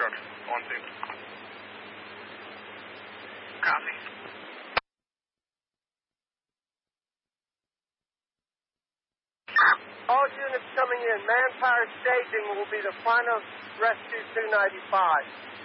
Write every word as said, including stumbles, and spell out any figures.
Boulevard, one two. Copy. All units coming in. Manpower staging will be the final rescue two ninety-five.